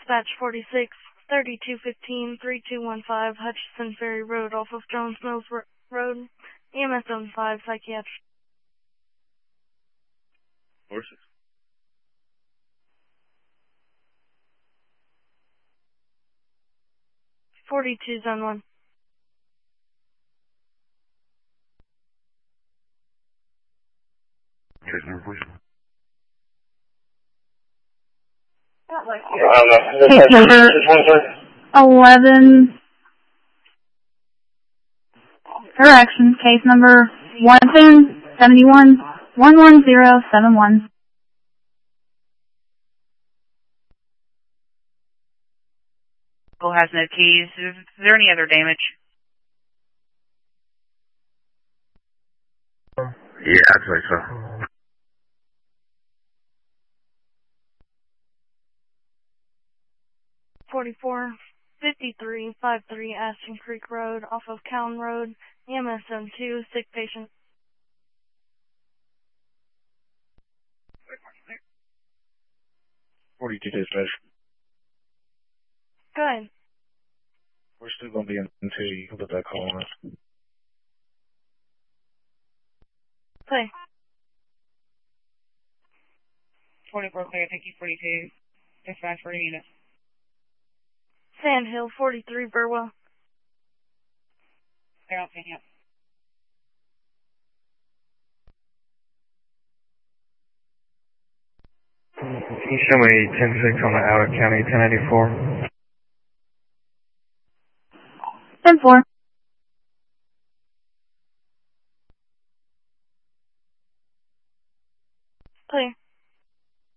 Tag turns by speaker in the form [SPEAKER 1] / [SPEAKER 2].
[SPEAKER 1] Dispatch 46, 3215, 3215, Hutchinson Ferry Road off of Jones Mills Road, EMS Zone 5, Psychiatric.
[SPEAKER 2] 46.
[SPEAKER 1] 42, Zone 1.
[SPEAKER 2] Case number, please.
[SPEAKER 3] Case number 11. Correction. Case number 110-71-11071.
[SPEAKER 4] Vehicle has no keys. Is there any other damage?
[SPEAKER 2] Yeah, I'd say so.
[SPEAKER 1] 44, 5353, Ashton Creek Road off of Cowan Road, EMS Zone 2, sick patient.
[SPEAKER 2] Dispatch.
[SPEAKER 1] Go ahead.
[SPEAKER 2] We're still going to be in until you can put that call on us.
[SPEAKER 1] Play.
[SPEAKER 4] 24 clear, thank you, 42. Dispatch for unit.
[SPEAKER 1] Sandhill 43, Burwell.
[SPEAKER 4] They're out picking up.
[SPEAKER 5] Can you show me 10-6 on the Outer County 1084?
[SPEAKER 3] 10-4.